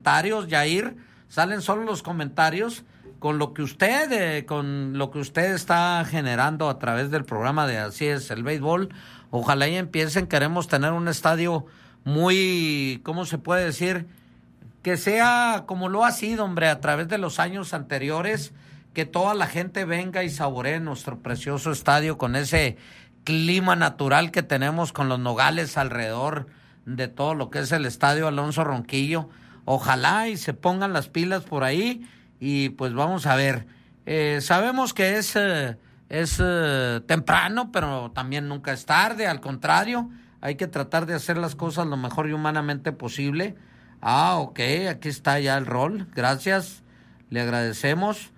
comentarios, Yair, salen solo los comentarios con lo que usted está generando a través del programa de Así es el Béisbol. Ojalá y empiecen. Queremos tener un estadio muy, ¿cómo se puede decir? Que sea como lo ha sido, hombre, a través de los años anteriores, que toda la gente venga y saboree nuestro precioso estadio con ese clima natural que tenemos con los nogales alrededor de todo lo que es el estadio Alonso Ronquillo. Ojalá y se pongan las pilas por ahí y pues vamos a ver. Sabemos que es temprano, pero también nunca es tarde, al contrario, hay que tratar de hacer las cosas lo mejor y humanamente posible. Ok, aquí está ya el rol, gracias, le agradecemos,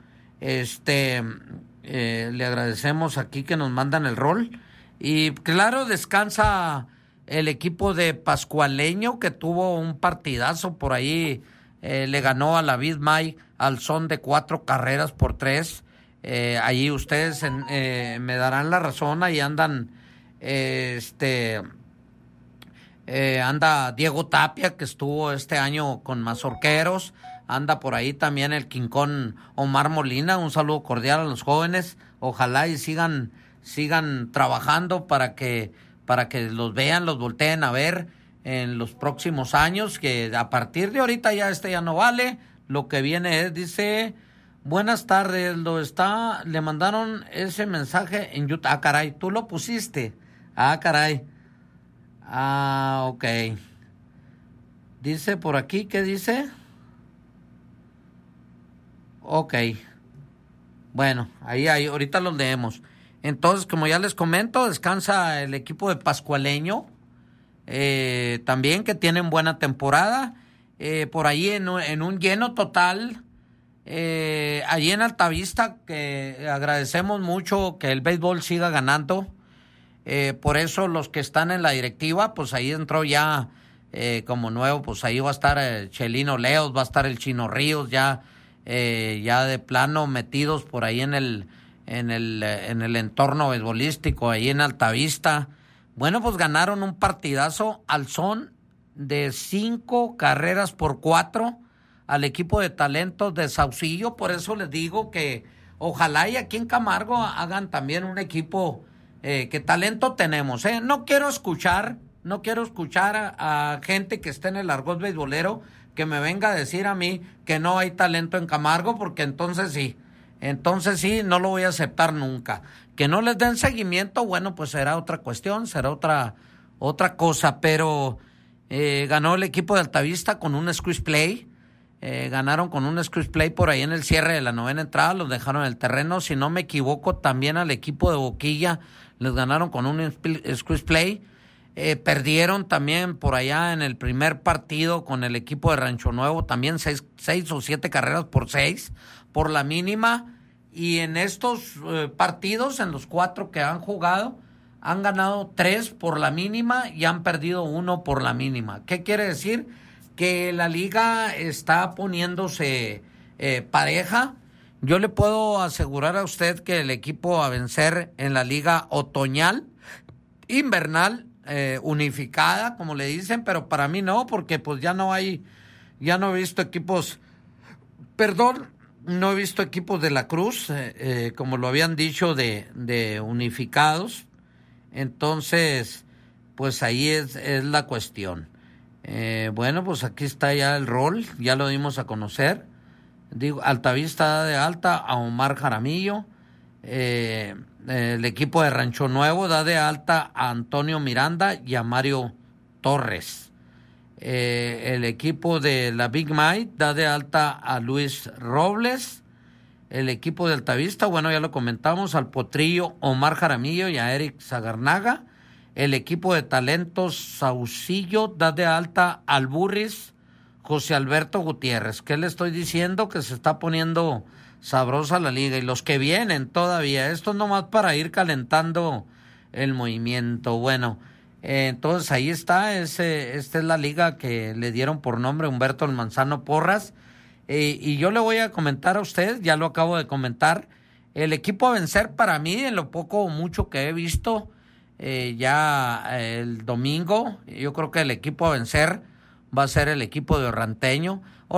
le agradecemos aquí que nos mandan el rol, y claro, descansa el equipo de Pascualeño, que tuvo un partidazo por ahí, le ganó a la Big May al son de 4-3, allí ustedes me darán la razón, ahí andan, anda Diego Tapia, que estuvo este año con Mazorqueros, anda por ahí también el quincón Omar Molina, un saludo cordial a los jóvenes, ojalá y sigan trabajando para que los vean, los volteen a ver en los próximos años, que a partir de ahorita ya no vale, lo que viene es, dice, buenas tardes, le mandaron ese mensaje en YouTube, caray, tú lo pusiste, caray. Ok. Dice por aquí, ¿qué dice? Ok. Bueno, ahí, ahorita los leemos. Entonces, como ya les comento, descansa el equipo de Pascualeño, también que tienen buena temporada, por ahí en un lleno total, allí en Altavista, que agradecemos mucho que el béisbol siga ganando. Por eso los que están en la directiva, pues ahí entró ya como nuevo, pues ahí va a estar Chelino Leos, va a estar el Chino Ríos, ya de plano metidos por ahí en el entorno beisbolístico, ahí en Altavista. Bueno, pues ganaron un partidazo al son de 5-4 al equipo de talentos de Saucillo. Por eso les digo que ojalá y aquí en Camargo hagan también un equipo. ¿Qué talento tenemos? No quiero escuchar a gente que esté en el argot beisbolero que me venga a decir a mí que no hay talento en Camargo, porque entonces sí, no lo voy a aceptar nunca. Que no les den seguimiento, bueno, pues será otra cuestión, será otra cosa, pero ganó el equipo de Altavista con un squeeze play. Ganaron con un squeeze play por ahí en el cierre de la novena entrada, los dejaron en el terreno. Si no me equivoco, también al equipo de Boquilla les ganaron con un squeeze play. Perdieron también por allá en el primer partido con el equipo de Rancho Nuevo, también 6 o 7 carreras por 6, por la mínima. Y en estos partidos, en los 4 que han jugado, han ganado 3 por la mínima y han perdido 1 por la mínima. ¿Qué quiere decir? Que la liga está poniéndose pareja. Yo le puedo asegurar a usted que el equipo a vencer en la liga otoñal, invernal, unificada, como le dicen, pero para mí no, porque pues ya no he visto equipos, no he visto equipos de la Cruz, como lo habían dicho, de unificados. Entonces, pues ahí es la cuestión. Bueno, pues aquí está ya el rol, ya lo dimos a conocer. Digo, Altavista da de alta a Omar Jaramillo, el equipo de Rancho Nuevo da de alta a Antonio Miranda y a Mario Torres. El equipo de la Big Might da de alta a Luis Robles. El equipo de Altavista, bueno, ya lo comentamos, al Potrillo Omar Jaramillo y a Eric Zagarnaga. El equipo de talentos Saucillo da de alta al Burris José Alberto Gutiérrez. ¿Qué le estoy diciendo? Que se está poniendo sabrosa la liga. Y los que vienen todavía, esto nomás para ir calentando el movimiento. Bueno, entonces ahí está, esta es la liga que le dieron por nombre Humberto El Manzano Porras. Y yo le voy a comentar a usted, ya lo acabo de comentar, el equipo a vencer para mí, en lo poco o mucho que he visto ya el domingo, yo creo que el equipo a vencer va a ser el equipo de Orranteño.